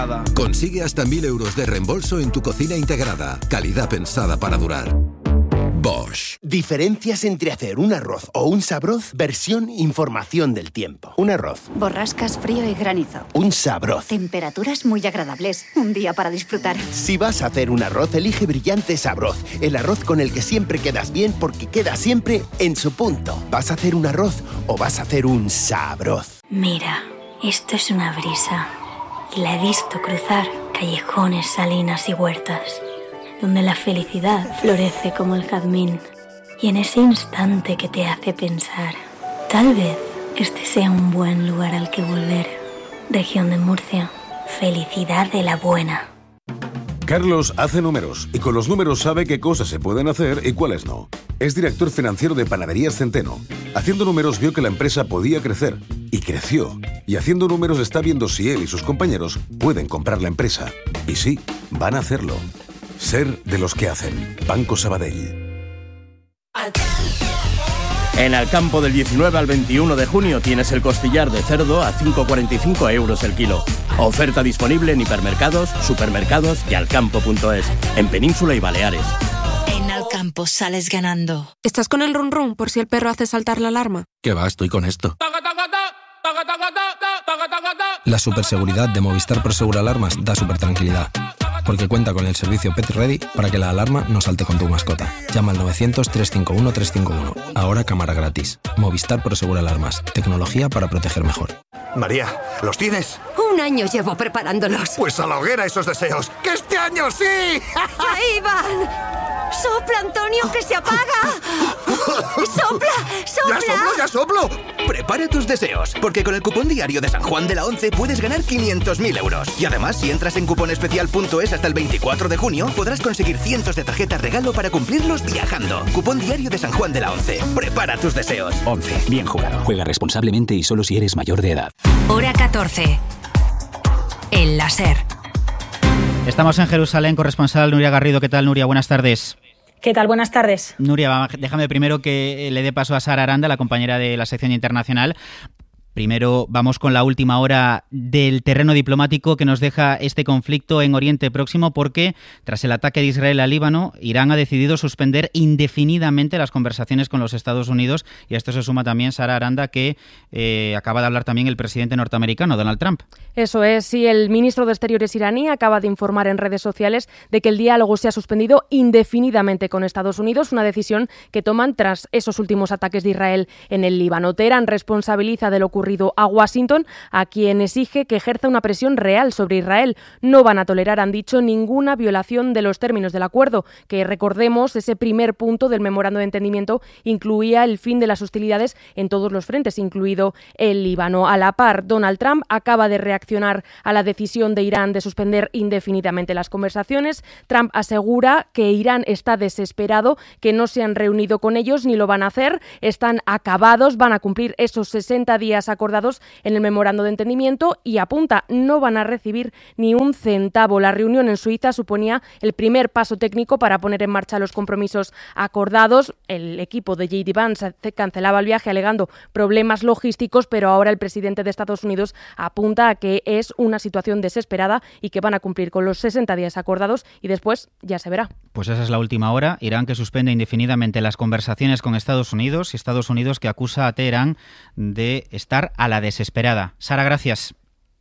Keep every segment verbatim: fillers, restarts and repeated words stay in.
Consigue hasta mil euros de reembolso en tu cocina integrada. Calidad pensada para durar. Bosch. Diferencias entre hacer un arroz o un sabroz, versión información del tiempo. Un arroz. Borrascas, frío y granizo. Un sabroz. Temperaturas muy agradables. Un día para disfrutar. Si vas a hacer un arroz, elige Brillante Sabroz. El arroz con el que siempre quedas bien porque queda siempre en su punto. ¿Vas a hacer un arroz o vas a hacer un sabroz? Mira, esto es una brisa. Y la he visto cruzar callejones, salinas y huertas, donde la felicidad florece como el jazmín. Y en ese instante que te hace pensar, tal vez este sea un buen lugar al que volver. Región de Murcia, felicidad de la buena. Carlos hace números y con los números sabe qué cosas se pueden hacer y cuáles no. Es director financiero de Panaderías Centeno. Haciendo números vio que la empresa podía crecer y creció. Y haciendo números está viendo si él y sus compañeros pueden comprar la empresa. Y sí, van a hacerlo. Ser de los que hacen. Banco Sabadell. En Alcampo del diecinueve al veintiuno de junio tienes el costillar de cerdo a cinco con cuarenta y cinco euros el kilo. Oferta disponible en hipermercados, supermercados y alcampo punto es, en Península y Baleares. En Alcampo sales ganando. ¿Estás con el run run por si el perro hace saltar la alarma? ¿Qué va? Estoy con esto. La superseguridad de Movistar Prosegur Alarmas da super tranquilidad, porque cuenta con el servicio Pet Ready para que la alarma no salte con tu mascota. Llama al novecientos, trescientos cincuenta y uno, trescientos cincuenta y uno. Ahora cámara gratis. Movistar Prosegur Alarmas. Tecnología para proteger mejor. María, ¿los tienes? Un año llevo preparándolos. Pues a la hoguera esos deseos. ¡Que este año sí! ¡Ahí van! ¡Sopla, Antonio, que se apaga! ¡Sopla, sopla! ¡Ya soplo, ya soplo! Prepara tus deseos, porque con el cupón diario de San Juan de la Once puedes ganar quinientos mil euros. Y además, si entras en cuponespecial punto es hasta el veinticuatro de junio, podrás conseguir cientos de tarjetas regalo para cumplirlos viajando. Cupón diario de San Juan de la Once. Prepara tus deseos. Once. Bien jugado. Juega responsablemente y solo si eres mayor de edad. Hora catorce. El láser. Estamos en Jerusalén, corresponsal Nuria Garrido. ¿Qué tal, Nuria? Buenas tardes. ¿Qué tal? Buenas tardes. Nuria, déjame primero que le dé paso a Sara Aranda, la compañera de la sección internacional. Primero vamos con la última hora del terreno diplomático que nos deja este conflicto en Oriente Próximo, porque tras el ataque de Israel al Líbano, Irán ha decidido suspender indefinidamente las conversaciones con los Estados Unidos, y a esto se suma también Sara Aranda, que eh, acaba de hablar también el presidente norteamericano, Donald Trump. Eso es, sí, el ministro de Exteriores iraní acaba de informar en redes sociales de que el diálogo se ha suspendido indefinidamente con Estados Unidos, una decisión que toman tras esos últimos ataques de Israel en el Líbano. Teherán responsabiliza de lo ocurrido a Washington, a quien exige que ejerza una presión real sobre Israel. No van a tolerar, han dicho, ninguna violación de los términos del acuerdo, que, recordemos, ese primer punto del memorando de entendimiento incluía el fin de las hostilidades en todos los frentes, incluido el Líbano. A la par, Donald Trump acaba de reaccionar a la decisión de Irán de suspender indefinidamente las conversaciones. Trump asegura que Irán está desesperado, que no se han reunido con ellos ni lo van a hacer, están acabados, van a cumplir esos sesenta días acordados en el memorando de entendimiento, y apunta, no van a recibir ni un centavo. La reunión en Suiza suponía el primer paso técnico para poner en marcha los compromisos acordados. El equipo de J D Vance cancelaba el viaje alegando problemas logísticos, pero ahora el presidente de Estados Unidos apunta a que es una situación desesperada y que van a cumplir con los sesenta días acordados y después ya se verá. Pues esa es la última hora. Irán, que suspende indefinidamente las conversaciones con Estados Unidos, y Estados Unidos que acusa a Teherán de estar a la desesperada. Sara, gracias.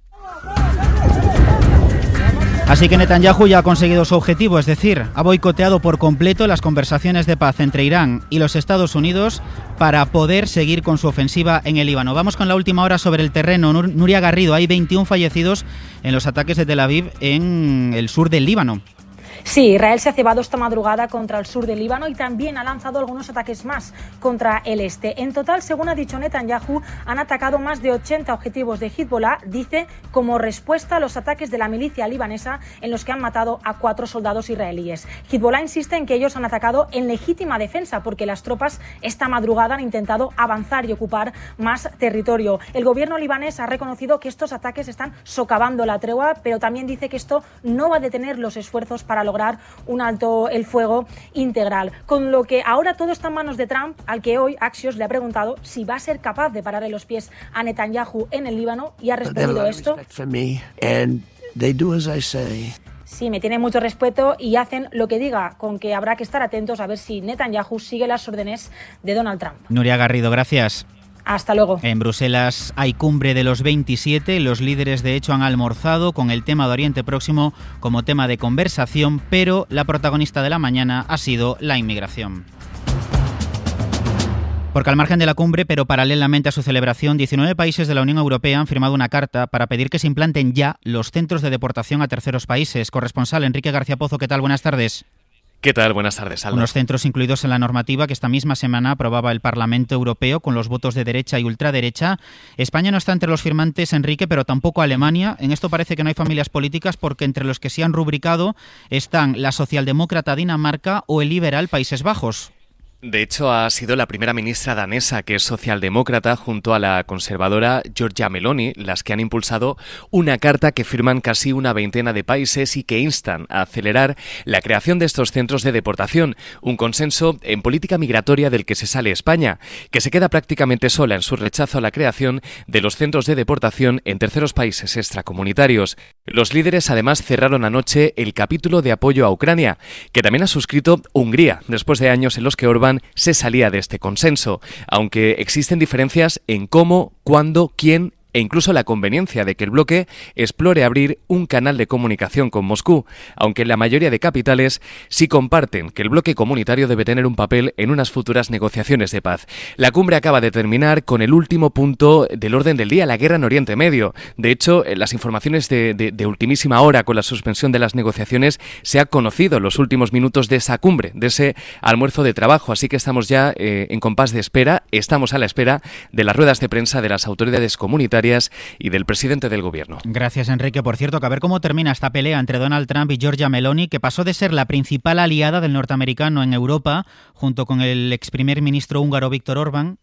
Así que Netanyahu ya ha conseguido su objetivo, es decir, ha boicoteado por completo las conversaciones de paz entre Irán y los Estados Unidos para poder seguir con su ofensiva en el Líbano. Vamos con la última hora sobre el terreno. Nuria Garrido, hay veintiún fallecidos en los ataques de Tel Aviv en el sur del Líbano. Sí, Israel se ha cebado esta madrugada contra el sur del Líbano y también ha lanzado algunos ataques más contra el este. En total, según ha dicho Netanyahu, han atacado más de ochenta objetivos de Hezbollah, dice, como respuesta a los ataques de la milicia libanesa en los que han matado a cuatro soldados israelíes. Hezbollah insiste en que ellos han atacado en legítima defensa porque las tropas esta madrugada han intentado avanzar y ocupar más territorio. El gobierno libanés ha reconocido que estos ataques están socavando la tregua, pero también dice que esto no va a detener los esfuerzos para lograr un alto el fuego integral. Con lo que ahora todo está en manos de Trump, al que hoy Axios le ha preguntado si va a ser capaz de pararle los pies a Netanyahu en el Líbano, y ha respondido esto. They do as I say. Sí, me tienen mucho respeto y hacen lo que diga, con que habrá que estar atentos a ver si Netanyahu sigue las órdenes de Donald Trump. Nuria Garrido, gracias. Hasta luego. En Bruselas hay cumbre de los veintisiete. Los líderes, de hecho, han almorzado con el tema de Oriente Próximo como tema de conversación, pero la protagonista de la mañana ha sido la inmigración. Porque al margen de la cumbre, pero paralelamente a su celebración, diecinueve países de la Unión Europea han firmado una carta para pedir que se implanten ya los centros de deportación a terceros países. Corresponsal Enrique García Pozo, ¿qué tal? Buenas tardes. ¿Qué tal? Buenas tardes, Aldo. Unos centros incluidos en la normativa que esta misma semana aprobaba el Parlamento Europeo con los votos de derecha y ultraderecha. España no está entre los firmantes, Enrique, pero tampoco Alemania. En esto parece que no hay familias políticas porque entre los que se han rubricado están la socialdemócrata Dinamarca o el liberal Países Bajos. De hecho, ha sido la primera ministra danesa, que es socialdemócrata, junto a la conservadora Giorgia Meloni, las que han impulsado una carta que firman casi una veintena de países y que instan a acelerar la creación de estos centros de deportación, un consenso en política migratoria del que se sale España, que se queda prácticamente sola en su rechazo a la creación de los centros de deportación en terceros países extracomunitarios. Los líderes además cerraron anoche el capítulo de apoyo a Ucrania, que también ha suscrito Hungría, después de años en los que Orbán se salía de este consenso, aunque existen diferencias en cómo, cuándo, quién e incluso la conveniencia de que el bloque explore abrir un canal de comunicación con Moscú, aunque la mayoría de capitales sí comparten que el bloque comunitario debe tener un papel en unas futuras negociaciones de paz. La cumbre acaba de terminar con el último punto del orden del día, la guerra en Oriente Medio. De hecho, en las informaciones de, de, de ultimísima hora con la suspensión de las negociaciones se ha conocido los últimos minutos de esa cumbre, de ese almuerzo de trabajo, así que estamos ya eh, en compás de espera, estamos a la espera de las ruedas de prensa de las autoridades comunitarias y del presidente del gobierno. Gracias, Enrique. Por cierto, que a ver cómo termina esta pelea entre Donald Trump y Giorgia Meloni, que pasó de ser la principal aliada del norteamericano en Europa, junto con el ex primer ministro húngaro Viktor Orbán.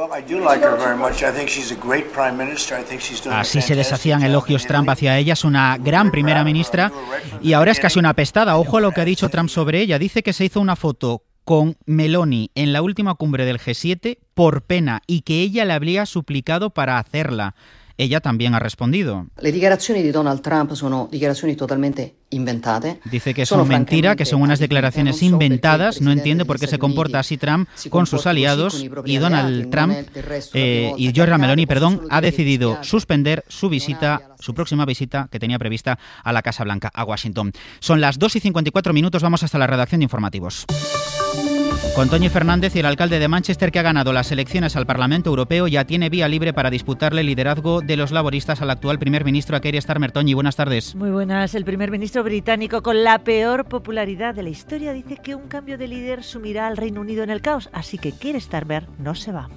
Así se deshacían elogios Trump hacia ella, es una gran primera ministra y ahora es casi una pestada. Ojo a lo que ha dicho Trump sobre ella. Dice que se hizo una foto con Meloni en la última cumbre del G siete por pena y que ella le habría suplicado para hacerla. Ella también ha respondido. Le dichiarazioni di Donald Trump sono dichiarazioni totalmente inventate. Dice que es una mentira, que son unas declaraciones inventadas. No entiende por qué se comporta así Trump con sus aliados. Y Donald Trump eh, y Giorgia Meloni, perdón, ha decidido suspender su visita, su próxima visita que tenía prevista a la Casa Blanca, a Washington. Son las dos y cincuenta y cuatro minutos. Vamos hasta la redacción de informativos. Con Tony Fernández y el alcalde de Manchester, que ha ganado las elecciones al Parlamento Europeo, ya tiene vía libre para disputarle el liderazgo de los laboristas al actual primer ministro, a Keir Starmer. Toñi, buenas tardes. Muy buenas. El primer ministro británico con la peor popularidad de la historia dice que un cambio de líder sumirá al Reino Unido en el caos, así que Keir Starmer no se va.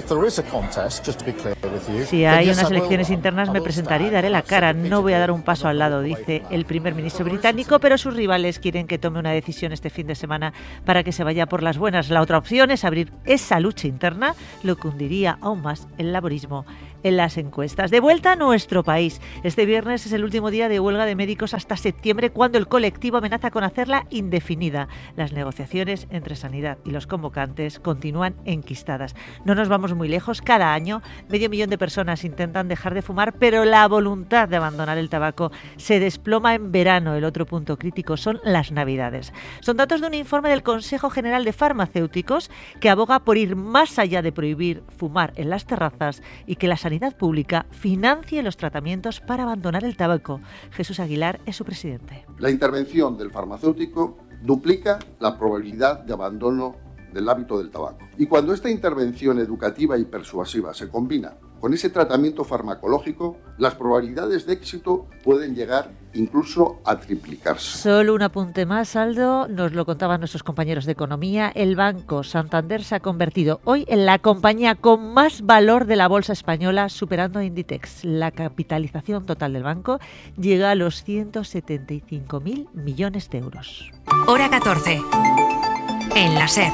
Si hay unas elecciones internas me presentaré y daré la cara. No voy a dar un paso al lado, dice el primer ministro británico, pero sus rivales quieren que tome una decisión este fin de semana para que se vaya por las buenas. La otra opción es abrir esa lucha interna, lo que hundiría aún más el laborismo en las encuestas. De vuelta a nuestro país. Este viernes es el último día de huelga de médicos hasta septiembre, cuando el colectivo amenaza con hacerla indefinida. Las negociaciones entre Sanidad y los convocantes continúan enquistadas. No nos vamos muy lejos. Cada año medio millón de personas intentan dejar de fumar, pero la voluntad de abandonar el tabaco se desploma en verano. El otro punto crítico son las Navidades. Son datos de un informe del Consejo General de Farmacéuticos que aboga por ir más allá de prohibir fumar en las terrazas y que la sanidad pública financie los tratamientos para abandonar el tabaco. Jesús Aguilar es su presidente. La intervención del farmacéutico duplica la probabilidad de abandono del hábito del tabaco. Y cuando esta intervención educativa y persuasiva se combina con ese tratamiento farmacológico, las probabilidades de éxito pueden llegar incluso a triplicarse. Solo un apunte más, Aldo, nos lo contaban nuestros compañeros de economía. El Banco Santander se ha convertido hoy en la compañía con más valor de la bolsa española, superando a Inditex. La capitalización total del banco llega a los ciento setenta y cinco mil millones de euros. Hora catorce. En la SER.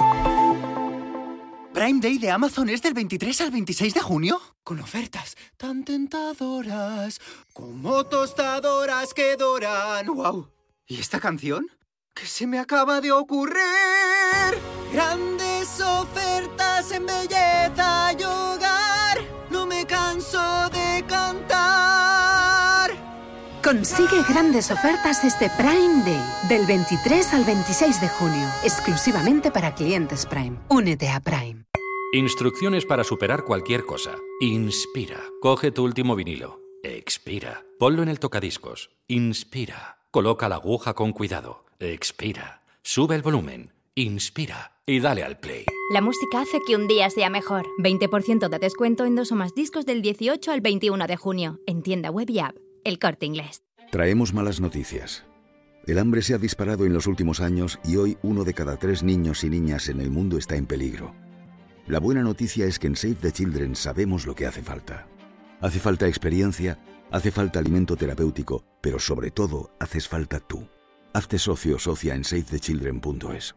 Prime Day de Amazon es del veintitrés al veintiséis de junio, con ofertas tan tentadoras como tostadoras que doran. ¡Wow! ¿Y esta canción? ¿Qué se me acaba de ocurrir? Grandes ofertas en belleza y hogar, no me canso de cantar. Consigue grandes ofertas este Prime Day, del veintitrés al veintiséis de junio, exclusivamente para clientes Prime. Únete a Prime. Instrucciones para superar cualquier cosa. Inspira. Coge tu último vinilo. Expira. Ponlo en el tocadiscos. Inspira. Coloca la aguja con cuidado. Expira. Sube el volumen. Inspira. Y dale al play. La música hace que un día sea mejor. veinte por ciento de descuento en dos o más discos del dieciocho al veintiuno de junio. En tienda web y app. El Corte Inglés. Traemos malas noticias. El hambre se ha disparado en los últimos años y hoy uno de cada tres niños y niñas en el mundo está en peligro. La buena noticia es que en Save the Children sabemos lo que hace falta. Hace falta experiencia, hace falta alimento terapéutico, pero sobre todo haces falta tú. Hazte socio o socia en save the children punto es.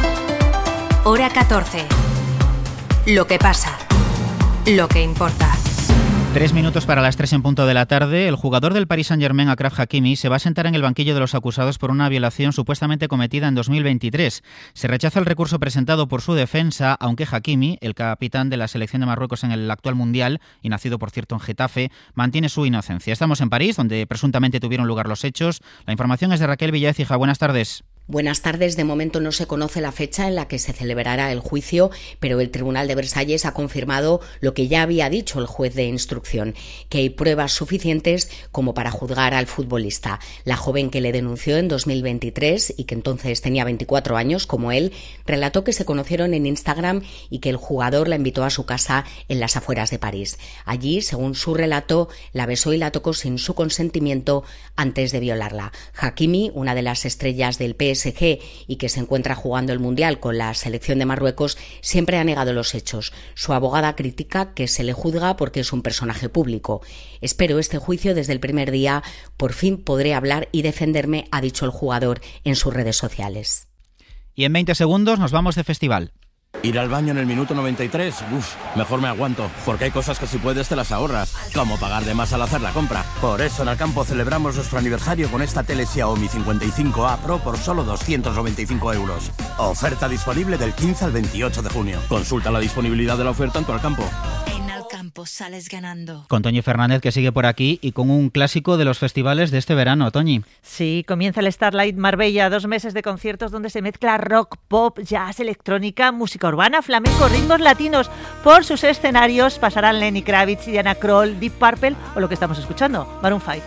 Hora catorce. Lo que pasa. Lo que importa. Tres minutos para las tres en punto de la tarde. El jugador del Paris Saint-Germain, Achraf Hakimi, se va a sentar en el banquillo de los acusados por una violación supuestamente cometida en dos mil veintitrés. Se rechaza el recurso presentado por su defensa, aunque Hakimi, el capitán de la selección de Marruecos en el actual Mundial, y nacido por cierto en Getafe, mantiene su inocencia. Estamos en París, donde presuntamente tuvieron lugar los hechos. La información es de Raquel Villaécija. Buenas tardes. Buenas tardes. De momento no se conoce la fecha en la que se celebrará el juicio, pero el Tribunal de Versalles ha confirmado lo que ya había dicho el juez de instrucción, que hay pruebas suficientes como para juzgar al futbolista. La joven que le denunció en dos mil veintitrés y que entonces tenía veinticuatro años, como él, relató que se conocieron en Instagram y que el jugador la invitó a su casa en las afueras de París. Allí, según su relato, la besó y la tocó sin su consentimiento antes de violarla. Hakimi, una de las estrellas del P S G y que se encuentra jugando el Mundial con la selección de Marruecos, siempre ha negado los hechos. Su abogada critica que se le juzga porque es un personaje público. Espero este juicio desde el primer día. Por fin podré hablar y defenderme, ha dicho el jugador en sus redes sociales. Y en veinte segundos nos vamos de festival. Ir al baño en el minuto noventa y tres, uff, mejor me aguanto, porque hay cosas que si puedes te las ahorras, como pagar de más al hacer la compra. Por eso en Alcampo celebramos nuestro aniversario con esta tele Xiaomi cincuenta y cinco A Pro por solo doscientos noventa y cinco euros. Oferta disponible del quince al veintiocho de junio. Consulta la disponibilidad de la oferta en tu Alcampo. En Alcampo sales ganando. Con Toñi Fernández, que sigue por aquí, y con un clásico de los festivales de este verano. Toñi. Sí, comienza el Starlight Marbella, dos meses de conciertos donde se mezcla rock, pop, jazz, electrónica, música urbana, flamenco, ritmos latinos. Por sus escenarios pasarán Lenny Kravitz, Diana Krall, Deep Purple o lo que estamos escuchando, Maroon cinco.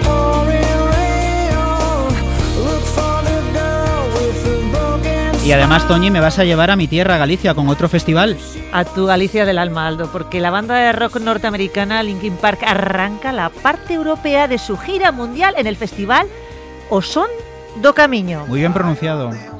Y además, Toñi, me vas a llevar a mi tierra, Galicia, con otro festival. A tu Galicia del alma, Aldo, porque la banda de rock norteamericana Linkin Park arranca la parte europea de su gira mundial en el festival O Son do Camiño. Muy bien pronunciado.